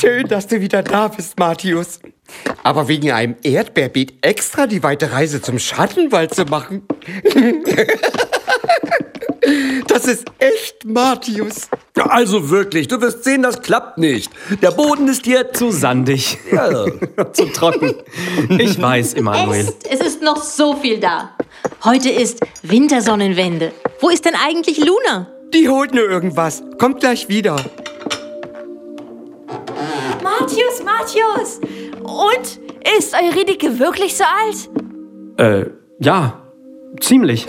Schön, dass du wieder da bist, Mathius. Aber wegen einem Erdbeerbeet extra die weite Reise zum Schattenwald zu machen? Das ist echt, Mathius. Also wirklich, du wirst sehen, das klappt nicht. Der Boden ist hier Zu sandig. Ja. Zu trocken. Ich weiß, Emanuel. Es ist noch so viel da. Heute ist Wintersonnenwende. Wo ist denn eigentlich Luna? Die holt nur irgendwas. Kommt gleich wieder. Mathius! Und? Ist Eurydike wirklich so alt? Ja, ziemlich.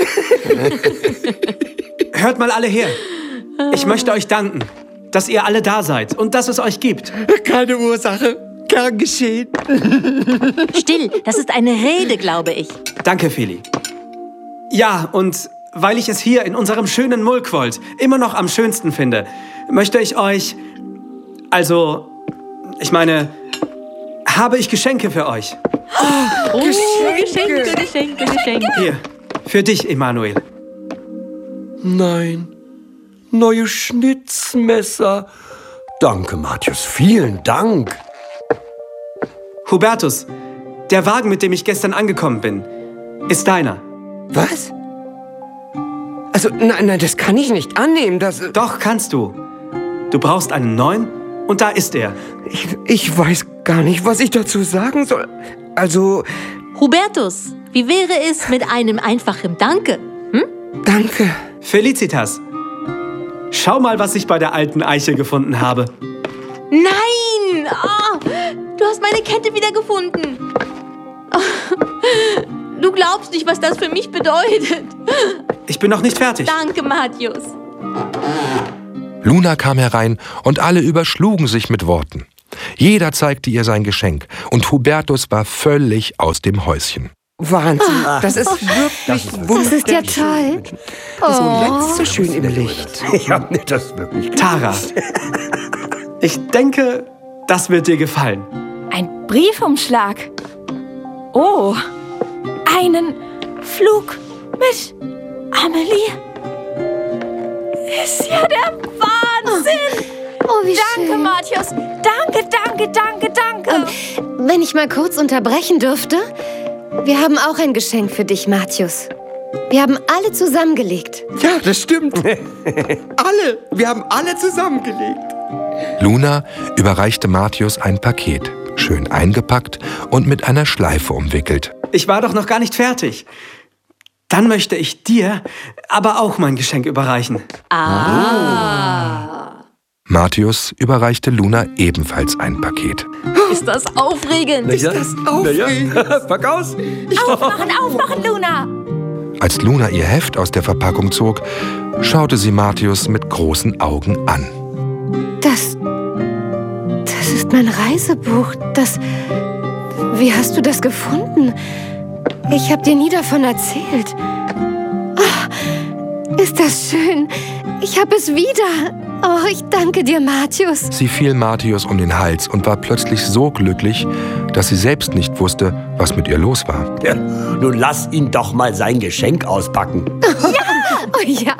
Hört mal alle her. Ich möchte euch danken, dass ihr alle da seid und dass es euch gibt. Keine Ursache. Gern geschehen. Still, das ist eine Rede, glaube ich. Danke, Feli. Ja, und weil ich es hier in unserem schönen Mulkwold immer noch am schönsten finde, möchte ich euch... Also, ich meine, habe ich Geschenke für euch. Oh, Geschenke. Hier, für dich, Emanuel. Nein, neue Schnitzmesser. Danke, Mathius, vielen Dank. Hubertus, der Wagen, mit dem ich gestern angekommen bin, ist deiner. Was? Also, nein, das kann ich nicht annehmen. Doch, kannst du. Du brauchst einen neuen und da ist er. Ich weiß gar nicht, was ich dazu sagen soll. Also, Hubertus, wie wäre es mit einem einfachen Danke? danke. Felicitas, schau mal, was ich bei der alten Eiche gefunden habe. Nein! Oh, du hast meine Kette wiedergefunden. Oh, du glaubst nicht, was das für mich bedeutet. Ich bin noch nicht fertig. Danke, Mathius. Luna kam herein und alle überschlugen sich mit Worten. Jeder zeigte ihr sein Geschenk und Hubertus war völlig aus dem Häuschen. Wahnsinn. Das ist wirklich wunderschön. Das ist ja toll. So letzt so schön im Licht. Ja, das ist wirklich Tara, ich denke, das wird dir gefallen. Ein Briefumschlag. Oh, einen Flug mit Amelie. Ist ja der Wahnsinn. Oh, wie Danke, schön. Mathius. Danke. Wenn ich mal kurz unterbrechen dürfte. Wir haben auch ein Geschenk für dich, Mathius. Wir haben alle zusammengelegt. Ja, das stimmt. Alle. Wir haben alle zusammengelegt. Luna überreichte Mathius ein Paket, schön eingepackt und mit einer Schleife umwickelt. Ich war doch noch gar nicht fertig. Dann möchte ich dir aber auch mein Geschenk überreichen. Mathius überreichte Luna ebenfalls ein Paket. Ist das aufregend? Ist das aufregend? Pack aus. Aufmachen, Luna. Als Luna ihr Heft aus der Verpackung zog, schaute sie Mathius mit großen Augen an. Das ist mein Reisebuch. Wie hast du das gefunden? Ich habe dir nie davon erzählt. Oh, ist das schön. Ich habe es wieder. Oh, ich danke dir, Mathius. Sie fiel Mathius um den Hals und war plötzlich so glücklich, dass sie selbst nicht wusste, was mit ihr los war. Ja, nun lass ihn doch mal sein Geschenk auspacken. Oh ja.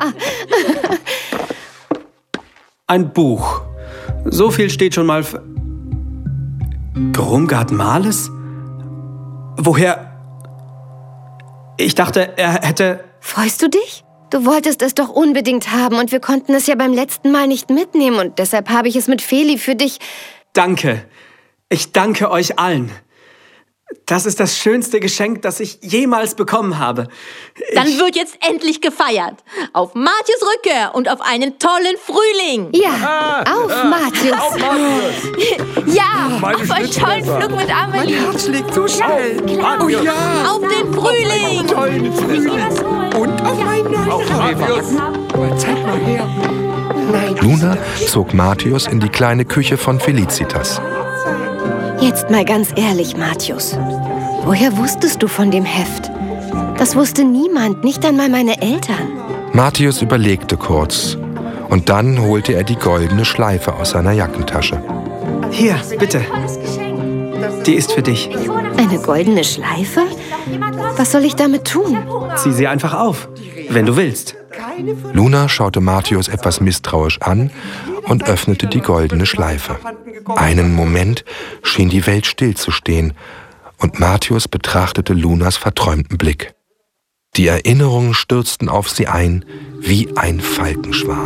Ein Buch. So viel steht schon mal. Grumgard Males? Woher? Ich dachte, er hätte... Freust du dich? Du wolltest es doch unbedingt haben und wir konnten es ja beim letzten Mal nicht mitnehmen und deshalb habe ich es mit Feli für dich. Danke. Ich danke euch allen. Das ist das schönste Geschenk, das ich jemals bekommen habe. Dann wird jetzt endlich gefeiert. Auf Mathius Rückkehr und auf einen tollen Frühling. Ja, auf Mathius. Ja, auf einen tollen Flug mit Mein Amelie. Herz schlägt so schnell. Oh ja. Auf den Frühling. Tollen Frühling. Und auf einen neuen Reisewagen. Aber zeig mal her. Nein. Luna zog Mathius in die kleine Küche von Felicitas. Jetzt mal ganz ehrlich, Mathius. Woher wusstest du von dem Heft? Das wusste niemand, nicht einmal meine Eltern. Mathius überlegte kurz und dann holte er die goldene Schleife aus seiner Jackentasche. Hier, bitte. Die ist für dich. Eine goldene Schleife? Was soll ich damit tun? Zieh sie einfach auf, wenn du willst. Luna schaute Mathius etwas misstrauisch an und öffnete die goldene Schleife. Einen Moment schien die Welt stillzustehen, und Martius betrachtete Lunas verträumten Blick. Die Erinnerungen stürzten auf sie ein wie ein Falkenschwarm.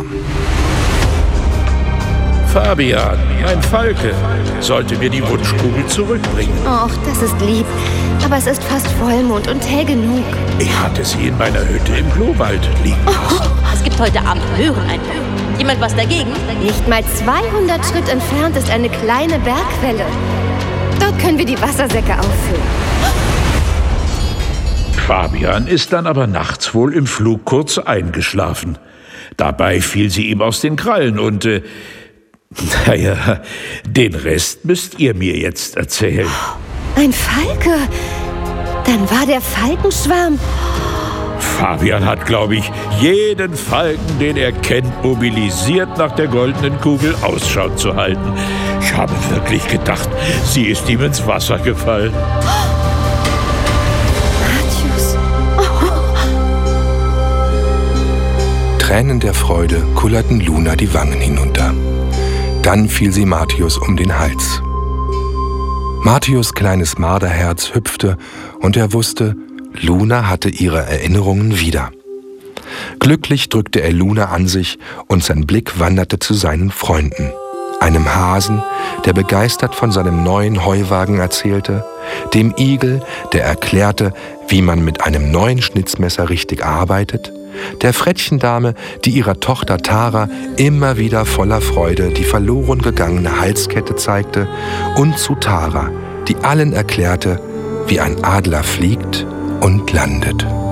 Fabian, mein Falke, sollte mir die Wunschkugel zurückbringen. Och, das ist lieb. Aber es ist fast Vollmond und hell genug. Ich hatte sie in meiner Hütte im Glowald liegen lassen. Es gibt heute Abend Möhren. Jemand was dagegen? Nicht mal 200 Schritt entfernt ist eine kleine Bergquelle. Dort können wir die Wassersäcke auffüllen. Fabian ist dann aber nachts wohl im Flug kurz eingeschlafen. Dabei fiel sie ihm aus den Krallen und... Naja, den Rest müsst ihr mir jetzt erzählen. Ein Falke? Dann war der Falkenschwarm... Fabian hat, glaube ich, jeden Falken, den er kennt, mobilisiert, nach der goldenen Kugel Ausschau zu halten. Ich habe wirklich gedacht, sie ist ihm ins Wasser gefallen. Martius. Tränen der Freude kullerten Luna die Wangen hinunter. Dann fiel sie Martius um den Hals. Martius' kleines Marderherz hüpfte und er wusste, Luna hatte ihre Erinnerungen wieder. Glücklich drückte er Luna an sich und sein Blick wanderte zu seinen Freunden. Einem Hasen, der begeistert von seinem neuen Heuwagen erzählte, dem Igel, der erklärte, wie man mit einem neuen Schnitzmesser richtig arbeitet, der Frettchendame, die ihrer Tochter Tara immer wieder voller Freude die verloren gegangene Halskette zeigte, und zu Tara, die allen erklärte, wie ein Adler fliegt und landet.